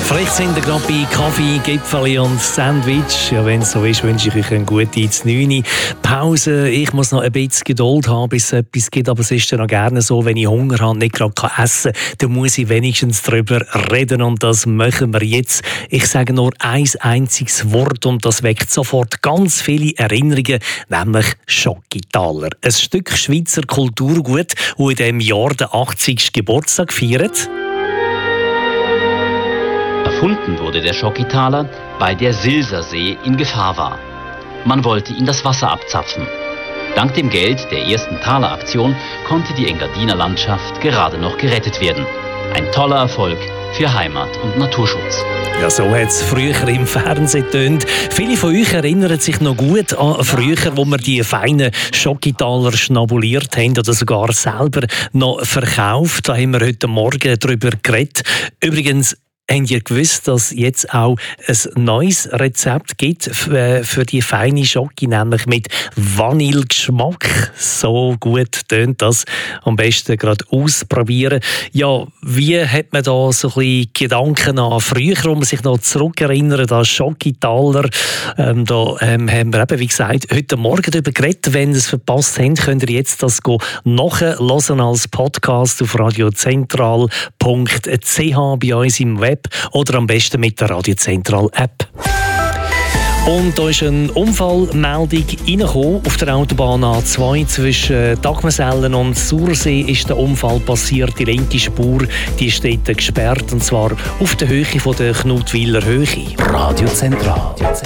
Vielleicht sind ihr gerade bei Kaffee, Gipfeli und Sandwich. Ja, wenn es so ist, wünsche ich euch eine gute 9. Pause. Ich muss noch ein bisschen Geduld haben, bis es etwas gibt. Aber es ist dann auch gerne so, wenn ich Hunger habe und nicht gerade essen kann, dann muss ich wenigstens darüber reden. Und das machen wir jetzt. Ich sage nur ein einziges Wort und das weckt sofort ganz viele Erinnerungen, nämlich Schokitaler. Ein Stück Schweizer Kulturgut, das in diesem Jahr den 80. Geburtstag feiert. Erfunden wurde der Schokitaler, weil der Silsersee in Gefahr war. Man wollte ihn das Wasser abzapfen. Dank dem Geld der ersten Taleraktion konnte die Engadiner Landschaft gerade noch gerettet werden. Ein toller Erfolg für Heimat- und Naturschutz. Ja, so hat es früher im Fernsehen getönt. Viele von euch erinnern sich noch gut an früher, wo wir die feinen Schokitaler schnabuliert haben oder sogar selber noch verkauft. Da haben wir heute Morgen darüber geredet. Übrigens, habt ihr gewusst, dass es jetzt auch ein neues Rezept gibt für die feine Schoki, nämlich mit Vanillegeschmack? So gut tönt das. Am besten gerade ausprobieren. Ja, wie hat man da so ein bisschen Gedanken an früher, wo man sich noch zurückerinnert an Schokitaler? Da haben wir eben, wie gesagt, heute Morgen darüber geredet. Wenn ihr es verpasst habt, könnt ihr jetzt das nachhören als Podcast auf radiozentral.ch bei uns im Web oder am besten mit der Radio Zentral App. Und da ist eine Unfallmeldung reingekommen auf der Autobahn A2 zwischen Dagmersellen und Sursee ist der Unfall passiert. Die linke Spur, die steht gesperrt und zwar auf der Höhe von der Knutwiler Höhe. Radio Zentral.